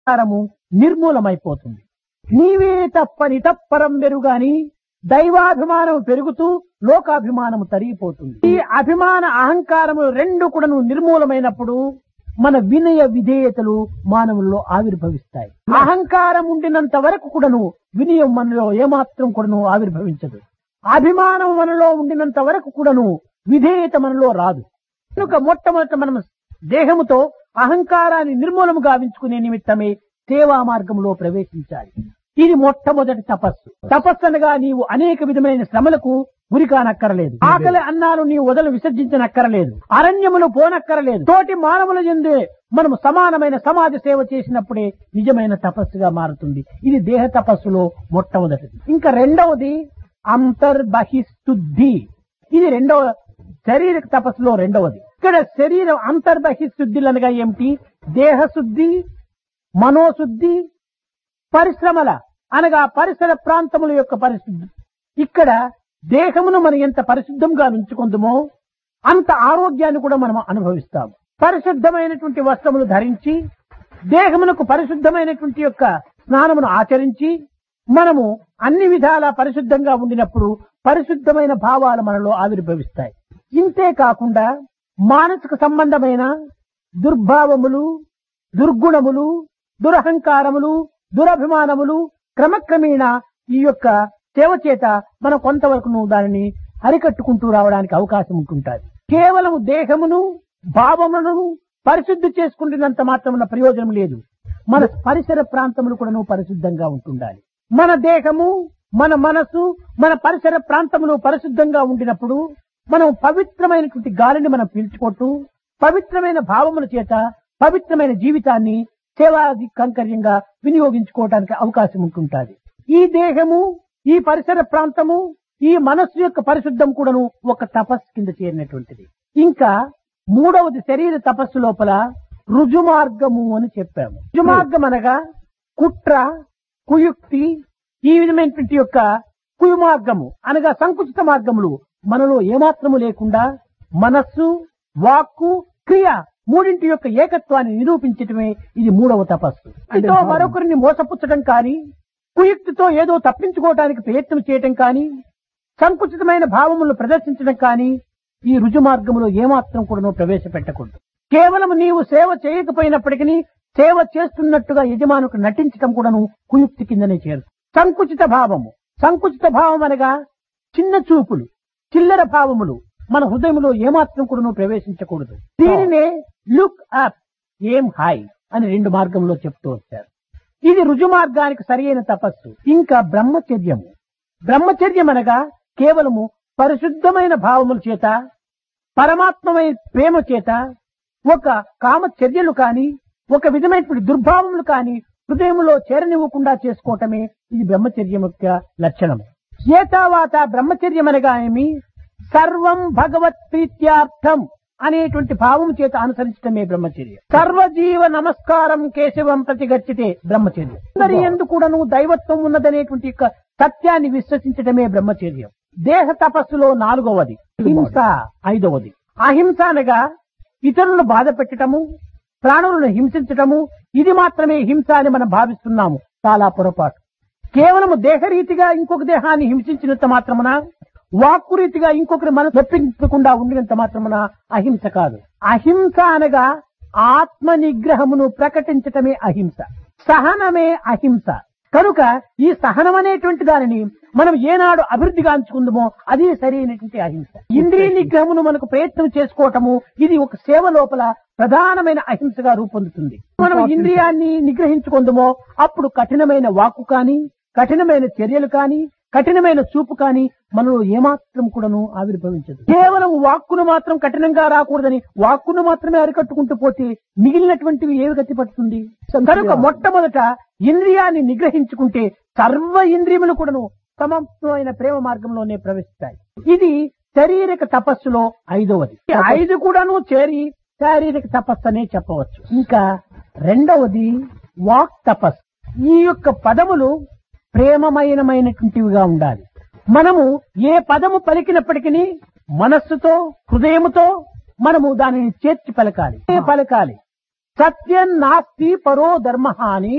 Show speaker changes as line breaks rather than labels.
అహంకారము నిర్మూలమైపోతుంది. నీవే తప్పని తప్పరం వెరుగాని దైవాభిమానం పెరుగుతూ లోకాభిమానము తరిగిపోతుంది. ఈ అభిమాన అహంకారము రెండు కూడాను నిర్మూలమైనప్పుడు మన వినయ విధేయతలు మానవుల్లో ఆవిర్భవిస్తాయి. అహంకారం ఉండినంత వరకు కూడాను వినయం మనలో ఏమాత్రం కూడాను ఆవిర్భవించదు. అభిమానం మనలో ఉండినంత వరకు కూడాను విధేయత మనలో రాదు. కనుక మొట్టమొదట మనం దేహముతో అహంకారాన్ని నిర్మూలము గావించుకునే నిమిత్తమే సేవా మార్గంలో ప్రవేశించాలి. ఇది మొట్టమొదటి తపస్సు. తపస్సు అనగా నీవు అనేక విధమైన శ్రమలకు గురికానక్కరలేదు. ఆకలి అన్నాలు నీవు వదలు విసర్జించనక్కరలేదు. అరణ్యములు పోనక్కరలేదు. తోటి మానవుల యందే మనము సమానమైన సమాజ సేవ చేసినప్పుడే నిజమైన తపస్సుగా మారుతుంది. ఇది దేహ తపస్సులో మొట్టమొదటిది. ఇంకా రెండవది అంతర్బహిశుద్ధి. ఇది రెండవ శారీరక తపస్సులో రెండవది. ఇక్కడ శరీరం అంతర్బహిశుద్ధులు అనగా ఏమిటి? దేహశుద్ధి, మనోశుద్ధి, పరిశ్రమల అనగా పరిసర ప్రాంతముల యొక్క పరిశుద్ధి. ఇక్కడ దేహమును మనం ఎంత పరిశుద్ధంగా ఉంచుకుందామో అంత ఆరోగ్యాన్ని కూడా మనం అనుభవిస్తాము. పరిశుద్ధమైనటువంటి వస్త్రములు ధరించి దేహమునకు పరిశుద్ధమైనటువంటి యొక్క స్నానమును ఆచరించి మనము అన్ని విధాలా పరిశుద్ధంగా ఉండినప్పుడు పరిశుద్ధమైన భావాలు మనలో ఆవిర్భవిస్తాయి. ఇంతే కాకుండా మానసిక సంబంధమైన దుర్భావములు, దుర్గుణములు, దురహంకారములు, దురభిమానములు క్రమక్రమేణా ఈ యొక్క సేవ చేత మనం కొంతవరకు దానిని అరికట్టుకుంటూ రావడానికి అవకాశం ఉంటుంటుంది. కేవలం దేహమును భావములను పరిశుద్ధి చేసుకుంటున్నంత మాత్రమున ప్రయోజనం లేదు. మన పరిసర ప్రాంతములు కూడా పరిశుద్ధంగా ఉంటుండాలి. మన దేహము, మన మనసు, మన పరిసర ప్రాంతములు పరిశుద్ధంగా ఉండినప్పుడు మనం పవిత్రమైనటువంటి గాలిని మనం పీల్చుకుంటూ పవిత్రమైన భావముల చేత పవిత్రమైన జీవితాన్ని సేవాది కంకర్యంగా వినియోగించుకోవడానికి అవకాశం ఉంటుంటుంది. ఈ దేహము, ఈ పరిసర ప్రాంతము, ఈ మనస్సు యొక్క పరిశుద్ధం కూడాను ఒక తపస్సు కింద చేరినటువంటిది. ఇంకా మూడవది శరీర తపస్సు లోపల రుజుమార్గము అని చెప్పాము. రుజుమార్గం అనగా కుట్ర, కుయుక్తి, ఈ విధమైనటువంటి యొక్క కుయుమార్గము అనగా సంకుచిత మార్గములు మనలో ఏమాత్రము లేకుండా మనస్సు, వాక్కు, క్రియ మూడింటి యొక్క ఏకత్వాన్ని నిరూపించటమే ఇది మూడవ తపస్సు. ఇదో మరొకరిని మోసపుచ్చడం కానీ, కుయుక్తితో ఏదో తప్పించుకోవడానికి ప్రయత్నం చేయటం కానీ, సంకుచితమైన భావములను ప్రదర్శించడం కానీ ఈ రుజు మార్గములో ఏమాత్రం కూడా ప్రవేశపెట్టకూడదు. కేవలం నీవు సేవ చేయకపోయినప్పటికీ సేవ చేస్తున్నట్టుగా యజమానుకు నటించడం కూడాను కుయుక్తి కిందనే చేరు. సంకుచిత భావము, సంకుచిత భావం అనగా చిన్న చూపులు, చిల్లర భావములు మన హృదయంలో ఏమాత్రం కూడా ప్రవేశించకూడదు. దీనినే లుక్ అప్, ఏం హై అని రెండు మార్గంలో చెప్తూ వచ్చారు. ఇది రుజు మార్గానికి సరియైన తపస్సు. ఇంకా బ్రహ్మచర్యము. బ్రహ్మచర్యం అనగా కేవలము పరిశుద్ధమైన భావముల చేత, పరమాత్మమైన ప్రేమ చేత ఒక కామచర్యలు కాని, ఒక విధమైనటువంటి దుర్భావములు కాని హృదయంలో చేరనివ్వకుండా చేసుకోవటమే ఇది బ్రహ్మచర్యం యొక్క లక్షణం. ఏతావాత బ్రహ్మచర్యం అనగా ఏమి? సర్వం భగవత్ ప్రీత్యార్థం అనేటువంటి భావం చేత అనుసరించటమే బ్రహ్మచర్యం. సర్వజీవ నమస్కారం కేశవం ప్రతిగచ్చితే బ్రహ్మచర్యం. అందరి యందు కూడాను దైవత్వం ఉన్నదనేటువంటి యొక్క సత్యాన్ని విశ్వసించటమే బ్రహ్మచర్యం. దేహ తపస్సులో నాలుగవది హింస, ఐదవది అహింస అనగా ఇతరులను బాధ పెట్టటము, ప్రాణులను హింసించటము. ఇది మాత్రమే హింస అని మనం భావిస్తున్నాము. చాలా పొరపాటు. కేవలము దేహరీతిగా ఇంకొక దేహాన్ని హింసించినంత మాత్రమున, వాక్కు రీతిగా ఇంకొకరి మనసు నొప్పించకుండా ఉండినంత మాత్రమున అహింస కాదు. అహింస అనగా ఆత్మ నిగ్రహమును ప్రకటించటమే అహింస. సహనమే అహింస. కనుక ఈ సహనం అనేటువంటి దానిని మనం ఏనాడు అభివృద్ధిగాంచుకుందామో అది సరైనటువంటి అహింస. ఇంద్రియ నిగ్రహమును మనకు ప్రయత్నం చేసుకోవటము ఇది ఒక సేవ లోపల ప్రధానమైన అహింసగా రూపొందుతుంది. మనం ఇంద్రియాన్ని నిగ్రహించుకుందామో అప్పుడు కఠినమైన వాక్కు కాని, కఠినమైన చర్యలు కాని, కఠినమైన చూపు కాని మనలో ఏమాత్రం కూడాను ఆవిర్భవించదు. కేవలం వాక్కును మాత్రం కఠినంగా రాకూడదని వాక్కును మాత్రమే అరికట్టుకుంటూ పోతే మిగిలినటువంటివి ఏవి గతి పడుతుంది? కనుక మొట్టమొదట ఇంద్రియాన్ని నిగ్రహించుకుంటే సర్వ ఇంద్రియములు కూడాను సమమైన ప్రేమ మార్గంలోనే ప్రవేశిస్తాయి. ఇది శారీరక తపస్సులో ఐదవది. ఐదు కూడాను చేరి శారీరక తపస్సు అనే చెప్పవచ్చు. ఇంకా రెండవది వాక్ తపస్సు. ఈ యొక్క పదములు ప్రేమమయమైనటువంటివిగా ఉండాలి. మనము ఏ పదము పలికినప్పటికీ మనస్సుతో, హృదయముతో మనము దానిని చేర్చి పలకాలి. సత్యం నాస్తి పరో ధర్మ అని